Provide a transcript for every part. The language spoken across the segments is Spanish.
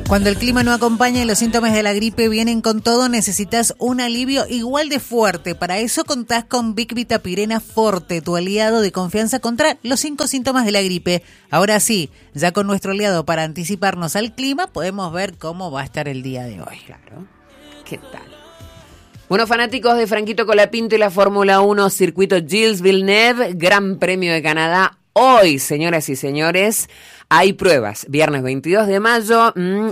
Cuando el clima no acompaña y los síntomas de la gripe vienen con todo, necesitas un alivio igual de fuerte. Para eso contás con Vic Vitapirena Forte, tu aliado de confianza contra los 5 síntomas de la gripe. Ahora sí, ya con nuestro aliado para anticiparnos al clima, podemos ver cómo va a estar el día de hoy. Claro. ¿Qué tal? Bueno, fanáticos de Franquito Colapinto y la Fórmula 1, circuito Gilles Villeneuve, Gran Premio de Canadá. Hoy, señoras y señores, hay pruebas. Viernes 22 de mayo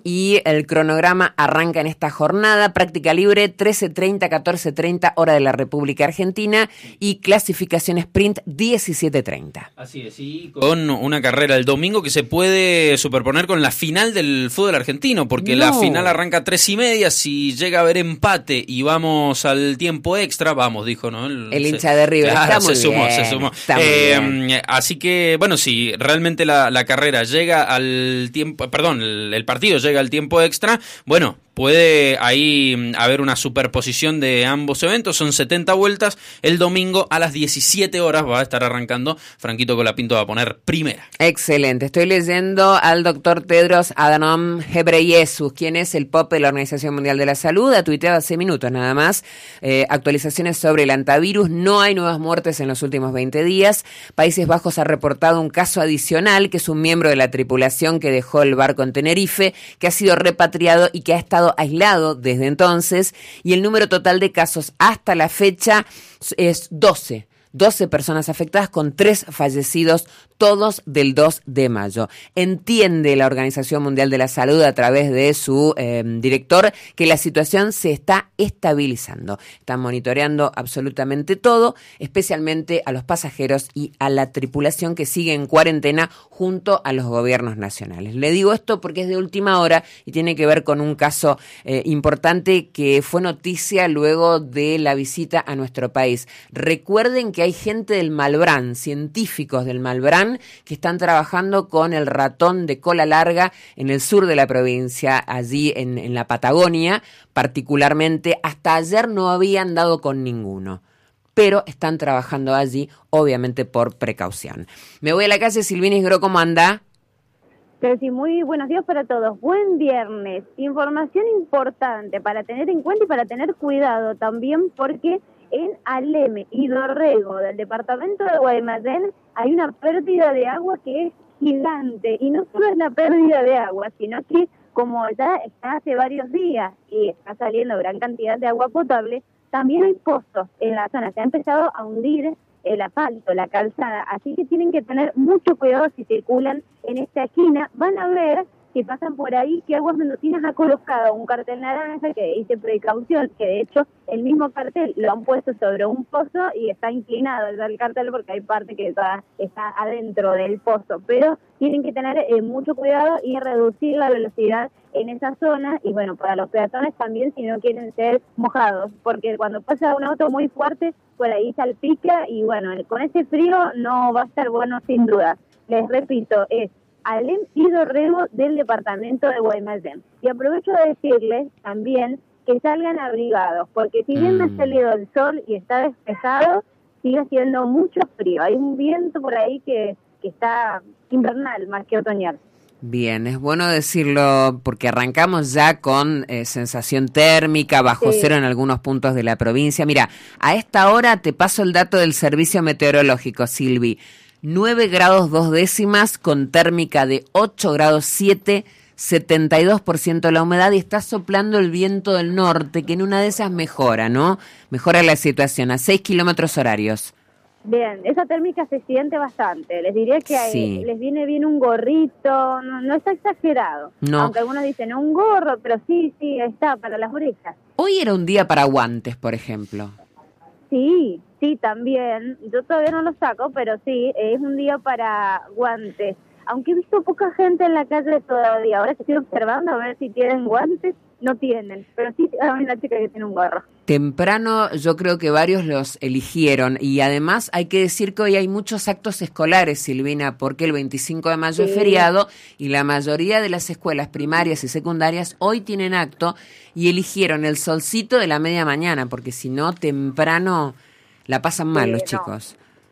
y el cronograma arranca en esta jornada. Práctica libre 13:30, 14:30 hora de la República Argentina y clasificación sprint 17:30. Así es, y con una carrera el domingo que se puede superponer con la final del fútbol argentimo, porque la final arranca 3:30. Si llega a haber empate y vamos al tiempo extra, vamos, dijo, ¿no? El hincha de River. Claro, se sumó. Está muy bien. Así que, bueno, si realmente la carrera llega al tiempo, el partido llega al tiempo extra, bueno, puede ahí haber una superposición de ambos eventos. Son 70 vueltas. El domingo a las 17 horas va a estar arrancando. Franquito Colapinto va a poner primera. Excelente. Estoy leyendo al doctor Tedros Adhanom Ghebreyesus, quien es el POP de la Organización Mundial de la Salud. Ha tuiteado hace minutos nada más. Actualizaciones sobre el antivirus. No hay nuevas muertes en los últimos 20 días. Países Bajos ha reportado un caso adicional, que es un miembro de la tripulación que dejó el barco en Tenerife, que ha sido repatriado y que ha estado aislado desde entonces, y el número total de casos hasta la fecha es 12 personas afectadas con 3 fallecidos, todos del 2 de mayo. Entiende la Organización Mundial de la Salud a través de su director que la situación se está estabilizando. Están monitoreando absolutamente todo, especialmente a los pasajeros y a la tripulación que sigue en cuarentena junto a los gobiernos nacionales. Le digo esto porque es de última hora y tiene que ver con un caso importante que fue noticia luego de la visita a nuestro país. Recuerden que hay gente del Malbrán, científicos del Malbrán, que están trabajando con el ratón de cola larga en el sur de la provincia, allí en la Patagonia, particularmente. Hasta ayer no habían dado con ninguno, pero están trabajando allí, obviamente por precaución. Me voy a la calle. Silvina Isgro, ¿cómo anda? Pero sí, muy buenos días para todos. Buen viernes. Información importante para tener en cuenta y para tener cuidado también, porque en Alem y Dorrego del departamento de Guaymallén hay una pérdida de agua que es gigante. Y no solo es la pérdida de agua, sino que como ya está hace varios días y está saliendo gran cantidad de agua potable, también hay pozos en la zona. Se ha empezado a hundir el asfalto, la calzada, así que tienen que tener mucho cuidado si circulan en esta esquina. Van a ver, si pasan por ahí, que Aguas Mendocinas ha colocado un cartel naranja que dice precaución, que de hecho el mismo cartel lo han puesto sobre un pozo y está inclinado el cartel porque hay parte que está adentro del pozo, pero tienen que tener mucho cuidado y reducir la velocidad en esa zona, y bueno, para los peatones también, si no quieren ser mojados, porque cuando pasa un auto muy fuerte por ahí salpica y bueno, con ese frío no va a estar bueno sin duda. Les repito, es Alem y Dorrego del departamento de Guaymallén. Y aprovecho de decirles también que salgan abrigados, porque si bien no ha salido el sol y está despejado, sigue haciendo mucho frío. Hay un viento por ahí que está invernal más que otoñal. Bien, es bueno decirlo porque arrancamos ya con sensación térmica, bajo cero en algunos puntos de la provincia. Mira, a esta hora te paso el dato del servicio meteorológico, Silvi. 9 grados 2 décimas con térmica de 8 grados 7, 72% la humedad, y está soplando el viento del norte, que en una de esas mejora, ¿no? Mejora la situación a 6 kilómetros horarios. Bien, esa térmica se siente bastante. Les diría que les viene bien un gorrito, no está exagerado. No. Aunque algunos dicen un gorro, pero sí, está para las orejas. Hoy era un día para guantes, por ejemplo. Sí, también. Yo todavía no lo saco, pero sí, es un día para guantes. Aunque he visto poca gente en la calle todavía. Ahora que estoy observando a ver si tienen guantes, no tienen. Pero sí hay una chica que tiene un gorro. Temprano yo creo que varios los eligieron, y además hay que decir que hoy hay muchos actos escolares, Silvina, porque el 25 de mayo es feriado y la mayoría de las escuelas primarias y secundarias hoy tienen acto y eligieron el solcito de la media mañana, porque si no, temprano la pasan mal los chicos.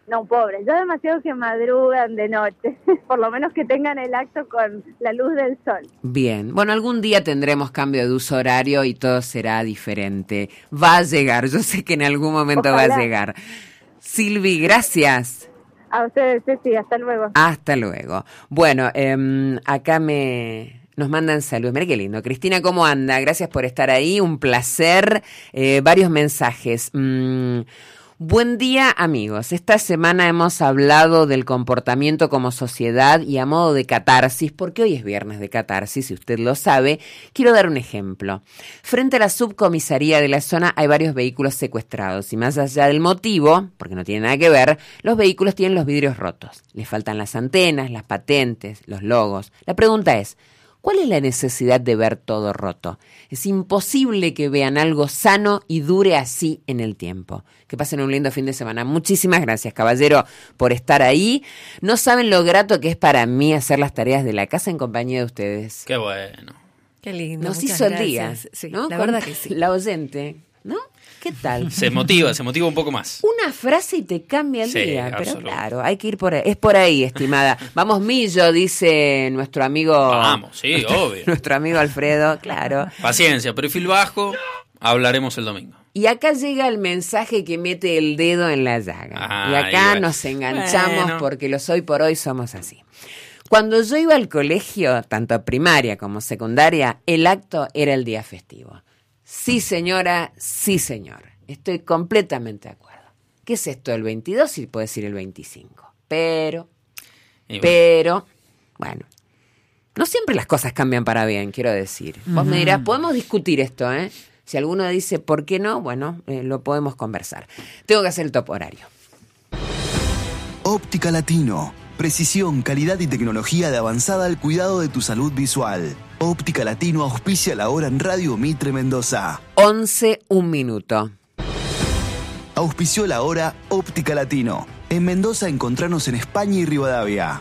No, pobres, ya demasiado que madrugan de noche, por lo menos que tengan el acto con la luz del sol. Bien, bueno, algún día tendremos cambio de uso horario y todo será diferente. Va a llegar, yo sé que en algún momento Ojalá. va a llegar. Silvi, gracias. A ustedes, Ceci, hasta luego. Hasta luego. Bueno, acá nos mandan saludos. Mira qué lindo. Cristina, ¿cómo anda? Gracias por estar ahí. Un placer. Varios mensajes. Buen día, amigos. Esta semana hemos hablado del comportamiento como sociedad y a modo de catarsis, porque hoy es viernes de catarsis, si usted lo sabe. Quiero dar un ejemplo. Frente a la subcomisaría de la zona hay varios vehículos secuestrados y más allá del motivo, porque no tiene nada que ver, los vehículos tienen los vidrios rotos. Les faltan las antenas, las patentes, los logos. La pregunta es, ¿cuál es la necesidad de ver todo roto? Es imposible que vean algo sano y dure así en el tiempo. Que pasen un lindo fin de semana. Muchísimas gracias, caballero, por estar ahí. No saben lo grato que es para mí hacer las tareas de la casa en compañía de ustedes. Qué bueno. Qué lindo. Nos muchas hizo el día, gracias. Sí, ¿no? la Con verdad que sí. La oyente, ¿no? ¿Qué tal? Se motiva un poco más. Una frase y te cambia el Sí, día, pero absoluto. claro, hay que ir por ahí. Es por ahí, estimada. Vamos, Millo, dice nuestro amigo. Vamos, sí, obvio. Nuestro amigo Alfredo, claro. Paciencia, perfil bajo, hablaremos el domingo. Y acá llega el mensaje que mete el dedo en la llaga. Ah, y acá bueno. nos enganchamos Bueno. porque los hoy por hoy somos así. Cuando yo iba al colegio, tanto primaria como secundaria, el acto era el día festivo. Sí, señora, sí, señor. Estoy completamente de acuerdo. ¿Qué es esto del 22? Si puedo decir el 25. Pero, bueno, no siempre las cosas cambian para bien, quiero decir. Vos me dirás, podemos discutir esto, ¿eh? Si alguno dice por qué no, bueno, lo podemos conversar. Tengo que hacer el top horario. Óptica Latino. Precisión, calidad y tecnología de avanzada al cuidado de tu salud visual. Óptica Latino auspicia la hora en Radio Mitre Mendoza. 11, 1 minuto. Auspició la hora Óptica Latino. En Mendoza encontranos en España y Rivadavia.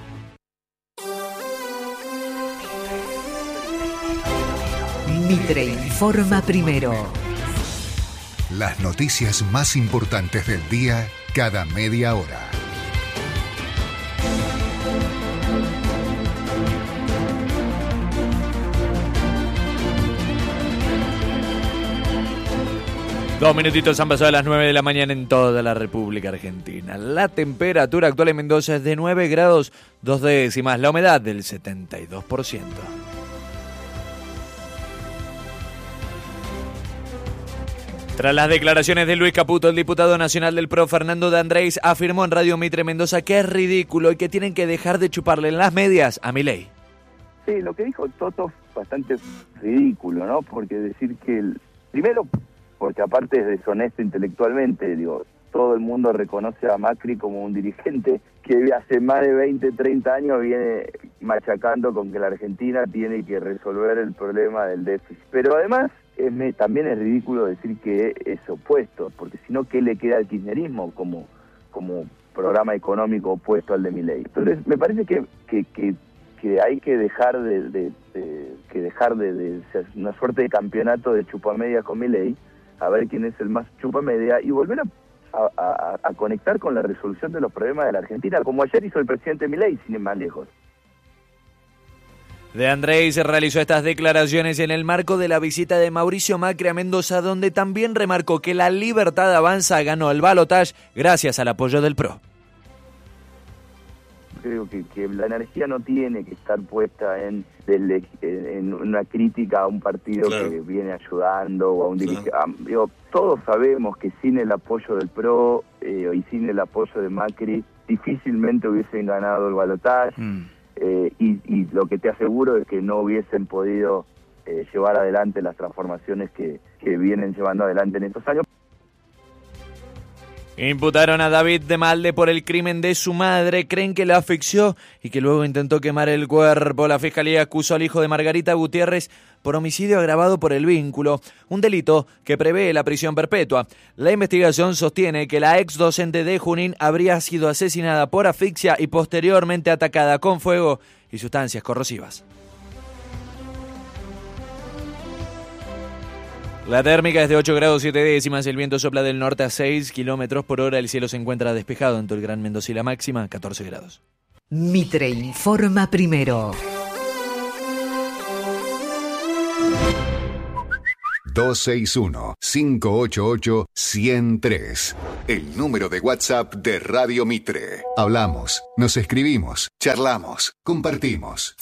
Mitre informa primero. Las noticias más importantes del día cada media hora. Dos minutitos han pasado a las 9 de la mañana en toda la República Argentina. La temperatura actual en Mendoza es de 9 grados 2 décimas, la humedad del 72%. Tras las declaraciones de Luis Caputo, el diputado nacional del PRO, Fernando de Andrés, afirmó en Radio Mitre Mendoza que es ridículo y que tienen que dejar de chuparle en las medias a Milei. Sí, lo que dijo Toto es bastante ridículo, ¿no? Porque decir que, primero, porque aparte es deshonesto intelectualmente, digo, todo el mundo reconoce a Macri como un dirigente que hace más de 20, 30 años viene machacando con que la Argentina tiene que resolver el problema del déficit. Pero además, también es ridículo decir que es opuesto, porque si no, ¿qué le queda al kirchnerismo como programa económico opuesto al de Milei? Entonces, me parece que hay que dejar de ser una suerte de campeonato de chupamedia con Milei, a ver quién es el más chupamedia y volver a conectar con la resolución de los problemas de la Argentina, como ayer hizo el presidente Milei, sin ir más lejos. De Andrés realizó estas declaraciones en el marco de la visita de Mauricio Macri a Mendoza, donde también remarcó que la Libertad Avanza ganó el balotaje gracias al apoyo del PRO. Creo que la energía no tiene que estar puesta en una crítica a un partido que viene ayudando o a un dirigente. Todos sabemos que sin el apoyo del PRO y sin el apoyo de Macri difícilmente hubiesen ganado el balotaje. Y lo que te aseguro es que no hubiesen podido llevar adelante las transformaciones que vienen llevando adelante en estos años. Imputaron a David de Malde por el crimen de su madre, creen que la asfixió y que luego intentó quemar el cuerpo. La fiscalía acusó al hijo de Margarita Gutiérrez por homicidio agravado por el vínculo, un delito que prevé la prisión perpetua. La investigación sostiene que la ex docente de Junín habría sido asesinada por asfixia y posteriormente atacada con fuego y sustancias corrosivas. La térmica es de 8 grados 7 décimas, el viento sopla del norte a 6 kilómetros por hora, el cielo se encuentra despejado en todo el Gran Mendoza y la máxima 14 grados. Mitre informa primero. 261-588-103. El número de WhatsApp de Radio Mitre. Hablamos, nos escribimos, charlamos, compartimos.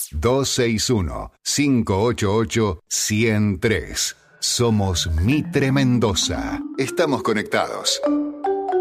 261-588-103. Somos Mitre Mendoza. Estamos conectados.